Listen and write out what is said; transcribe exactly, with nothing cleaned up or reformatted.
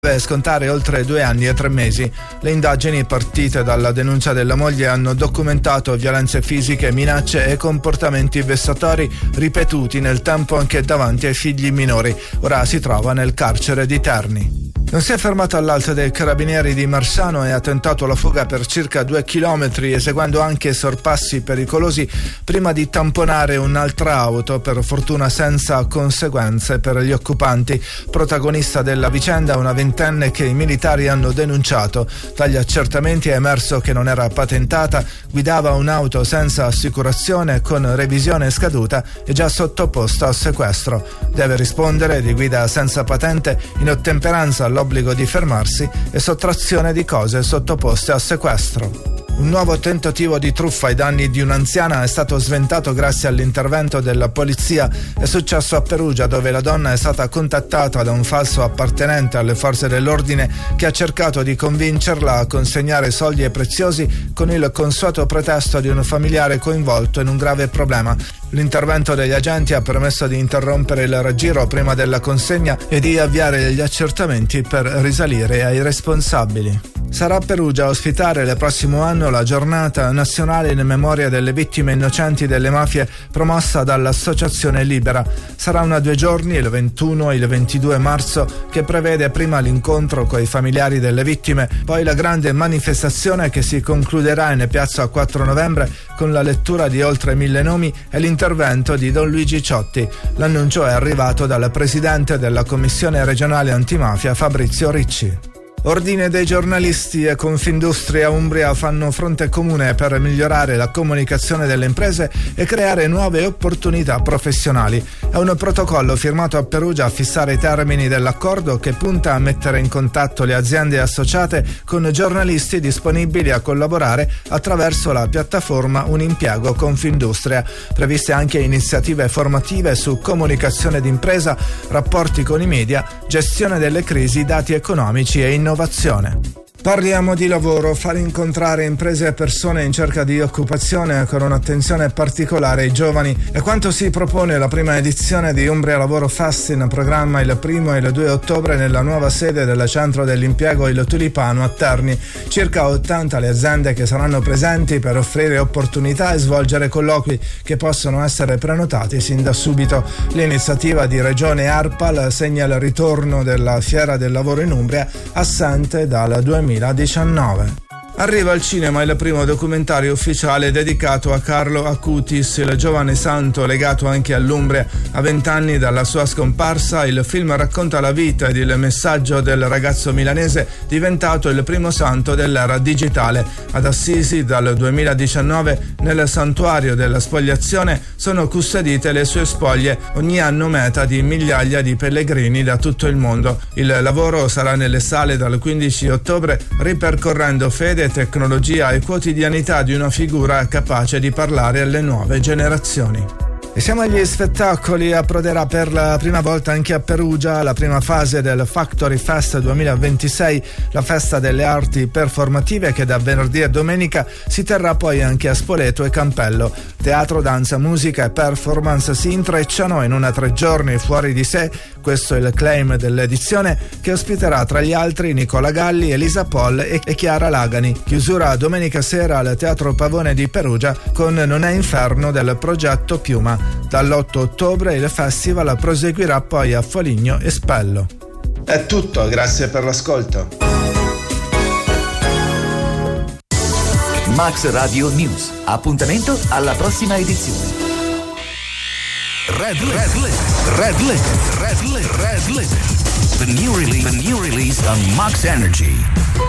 deve scontare oltre due anni e tre mesi. Le indagini partite dalla denuncia della moglie hanno documentato violenze fisiche, minacce e comportamenti vessatori ripetuti nel tempo anche davanti ai figli minori. Ora si trova nel carcere di Terni. Non si è fermato all'alto dei carabinieri di Marsano e ha tentato la fuga per circa due chilometri, eseguendo anche sorpassi pericolosi prima di tamponare un'altra auto, per fortuna senza conseguenze per gli occupanti. Protagonista della vicenda una ventenne che i militari hanno denunciato. Dagli accertamenti è emerso che non era patentata, guidava un'auto senza assicurazione con revisione scaduta e già sottoposta a sequestro. Deve rispondere di guida senza patente, in ottemperanza all'obbligo di fermarsi e sottrazione di cose sottoposte a sequestro. Un nuovo tentativo di truffa ai danni di un'anziana è stato sventato grazie all'intervento della polizia. È successo a Perugia, dove la donna è stata contattata da un falso appartenente alle forze dell'ordine che ha cercato di convincerla a consegnare soldi e preziosi con il consueto pretesto di un familiare coinvolto in un grave problema. L'intervento degli agenti ha permesso di interrompere il raggiro prima della consegna e di avviare gli accertamenti per risalire ai responsabili. Sarà Perugia a ospitare il prossimo anno la giornata nazionale in memoria delle vittime innocenti delle mafie promossa dall'Associazione Libera. Sarà una due giorni, il ventuno e il ventidue marzo, che prevede prima l'incontro con i familiari delle vittime, poi la grande manifestazione che si concluderà in piazza quattro novembre con la lettura di oltre mille nomi e l'intervento di Don Luigi Ciotti. L'annuncio è arrivato dal presidente della Commissione regionale antimafia Fabrizio Ricci. Ordine dei giornalisti e Confindustria Umbria fanno fronte comune per migliorare la comunicazione delle imprese e creare nuove opportunità professionali. È un protocollo firmato a Perugia a fissare i termini dell'accordo che punta a mettere in contatto le aziende associate con giornalisti disponibili a collaborare attraverso la piattaforma Un Impiego Confindustria. Previste anche iniziative formative su comunicazione d'impresa, rapporti con i media, gestione delle crisi, dati economici e innovazione. Innovazione. Parliamo di lavoro, far incontrare imprese e persone in cerca di occupazione con un'attenzione particolare ai giovani è quanto si propone la prima edizione di Umbria Lavoro Fest, in programma il primo e il due ottobre nella nuova sede del Centro dell'Impiego Il Tulipano a Terni. Circa ottanta le aziende che saranno presenti per offrire opportunità e svolgere colloqui che possono essere prenotati sin da subito. L'iniziativa di Regione Arpal segna il ritorno della Fiera del Lavoro in Umbria, assente dal duemiladiciannove. Arriva al cinema il primo documentario ufficiale dedicato a Carlo Acutis, il giovane santo legato anche all'Umbria. A vent'anni dalla sua scomparsa, il film racconta la vita ed il messaggio del ragazzo milanese diventato il primo santo dell'era digitale. Ad Assisi dal duemiladiciannove, nel santuario della Spogliazione, sono custodite le sue spoglie, ogni anno meta di migliaia di pellegrini da tutto il mondo. Il lavoro sarà nelle sale dal quindici ottobre, ripercorrendo fede, tecnologia e quotidianità di una figura capace di parlare alle nuove generazioni. E siamo agli spettacoli. Approderà per la prima volta anche a Perugia la prima fase del Factory Fest duemilaventisei, la festa delle arti performative che da venerdì e domenica si terrà poi anche a Spoleto e Campello. Teatro, danza, musica e performance si intrecciano in una tre giorni fuori di sé. Questo è il claim dell'edizione, che ospiterà tra gli altri Nicola Galli, Elisa Poll e Chiara Lagani. Chiusura domenica sera al Teatro Pavone di Perugia con Non è Inferno del progetto Piuma. Dall'otto ottobre il festival proseguirà poi a Foligno e Spello. È tutto, grazie per l'ascolto. Max Radio News. Appuntamento alla prossima edizione. Red Red Lit. Red Lit. Red Lit. Red Lit. The new release. The new release on Max Energy.